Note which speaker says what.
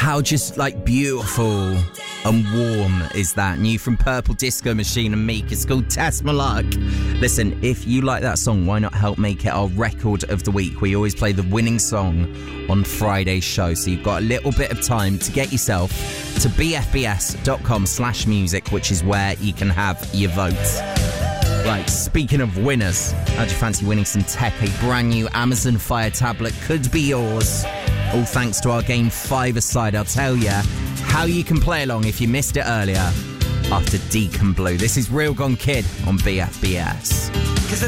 Speaker 1: How just like beautiful and warm is that? New from Purple Disco Machine and Meek. It's called Test My Luck. Listen, if you like that song, why not help make it our record of the week? We always play the winning song on Friday's show, so you've got a little bit of time to get yourself to bfbs.com/music, which is where you can have your votes. Right, speaking of winners, how'd you fancy winning some tech? A brand new Amazon Fire tablet could be yours. All thanks to our Game 5-a-side. I'll tell you how you can play along if you missed it earlier after Deacon Blue. This is Real Gone Kid on BFBS.